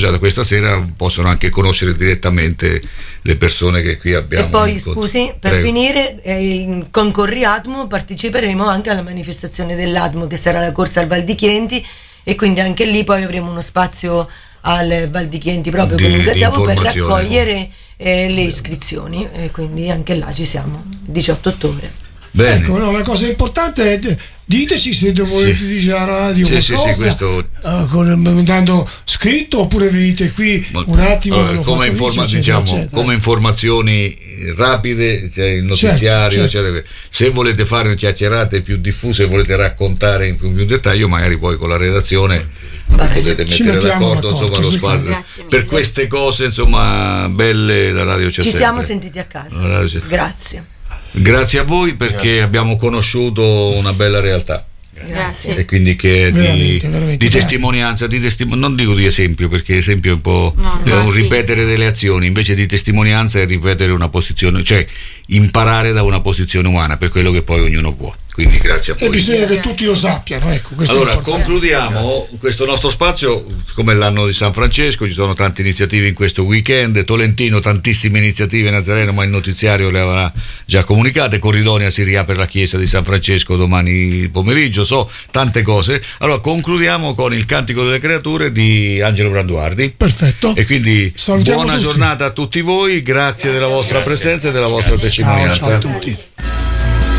già da questa sera possono anche conoscere direttamente le persone che qui abbiamo. E poi scusi, per finire, con Corriatmo parteciperemo anche alla manifestazione dell'Atmo, che sarà la corsa al Val di Chienti, e quindi anche lì poi avremo uno spazio al Val di Chienti proprio con un gazebo per raccogliere le iscrizioni, e quindi anche là ci siamo 18 ottobre. Bene. Ecco, no, la cosa importante è diteci se volete dire alla radio qualcosa, questo... mandando scritto, oppure venite qui un attimo. Come informazioni rapide, c'è il notiziario, certo. Se volete fare una chiacchierate più diffuse, volete raccontare in più dettaglio, magari poi con la redazione potete mettere d'accordo, insomma, lo spazio per queste cose, insomma, belle. La radio c'è ci sempre. Siamo sentiti a casa. Grazie a voi, perché abbiamo conosciuto una bella realtà. Grazie. E quindi che veramente di testimonianza, non dico di esempio, perché esempio è un po' un ripetere delle azioni, invece di testimonianza è ripetere una posizione, cioè imparare da una posizione umana, per quello che poi ognuno può. Quindi grazie a voi. E bisogna che tutti lo sappiano, ecco, allora concludiamo questo nostro spazio come l'anno di San Francesco. Ci sono tante iniziative in questo weekend. Tolentino tantissime iniziative, Nazareno, ma il notiziario le avrà già comunicate. Corridonia si riapre la chiesa di San Francesco domani pomeriggio, tante cose. Allora concludiamo con il Cantico delle Creature di Angelo Branduardi. Perfetto. E quindi salutiamo buona giornata a tutti voi, grazie della vostra presenza e della vostra testimonianza. Ciao a tutti.